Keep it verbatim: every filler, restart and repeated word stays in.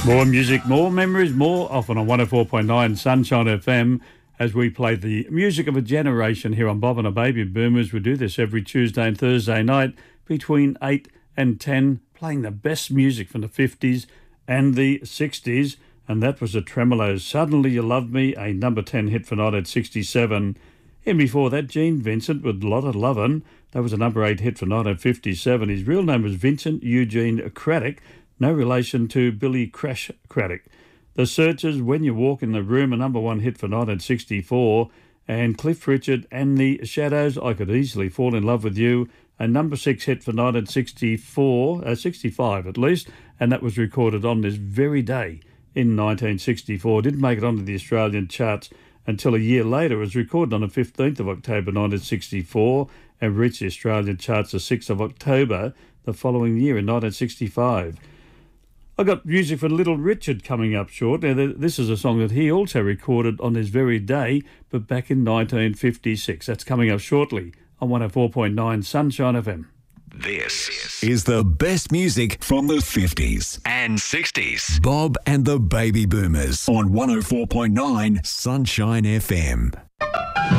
More music, more memories, more often on one oh four point nine Sunshine F M as we play the music of a generation here on Bob and the Baby Boomers. We do this every Tuesday and Thursday night between eight and ten, playing the best music from the fifties and the sixties. And that was the Tremolos, Suddenly You Love Me, a number ten hit for nineteen sixty-seven. And before that, Gene Vincent with Lot of Lovin'. That was a number eight hit for nineteen fifty-seven. His real name was Vincent Eugene Craddock, no relation to Billy Crash Craddock. The Searchers, When You Walk in the Room, a number one hit for nineteen sixty-four. And Cliff Richard and the Shadows, I Could Easily Fall in Love with You, a number six hit for nineteen sixty-four, uh, sixty-five at least, and that was recorded on this very day in nineteen sixty-four. Didn't make it onto the Australian charts until a year later. It was recorded on the fifteenth of October nineteen sixty-four and reached the Australian charts the sixth of October the following year in nineteen sixty-five. I got music for Little Richard coming up short. Now, this is a song that he also recorded on this very day, but back in nineteen fifty-six. That's coming up shortly on one oh four point nine Sunshine F M. This is the best music from the fifties and sixties. Bob and the Baby Boomers on one oh four point nine Sunshine F M.